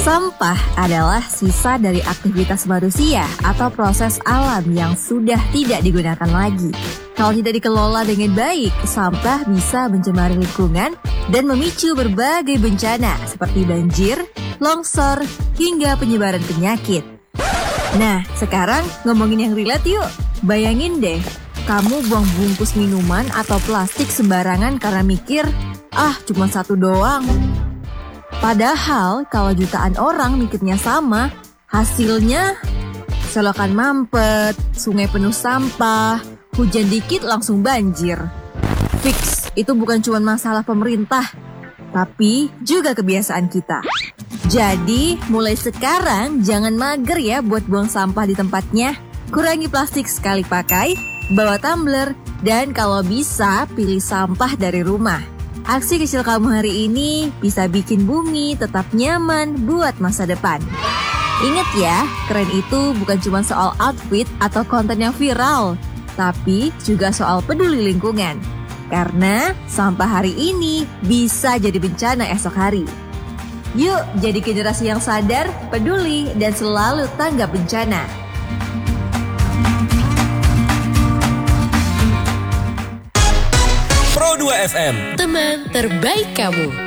Sampah adalah sisa dari aktivitas manusia atau proses alam yang sudah tidak digunakan lagi. Kalau tidak dikelola dengan baik, sampah bisa mencemari lingkungan dan memicu berbagai bencana seperti banjir, longsor, hingga penyebaran penyakit. Nah, sekarang ngomongin yang relate yuk. Bayangin deh, kamu buang bungkus minuman atau plastik sembarangan karena mikir, cuma satu doang. Padahal kalau jutaan orang mikirnya sama, hasilnya selokan mampet, sungai penuh sampah, hujan dikit langsung banjir. Fix, itu bukan cuma masalah pemerintah, tapi juga kebiasaan kita. Jadi, mulai sekarang jangan mager ya buat buang sampah di tempatnya. Kurangi plastik sekali pakai, bawa tumbler, dan kalau bisa pilih sampah dari rumah. Aksi kecil kamu hari ini bisa bikin bumi tetap nyaman buat masa depan. Ingat ya, keren itu bukan cuma soal outfit atau konten yang viral, tapi juga soal peduli lingkungan. Karena sampah hari ini bisa jadi bencana esok hari. Yuk, jadi generasi yang sadar, peduli, dan selalu tanggap bencana. Pro 2 FM, teman terbaik kamu.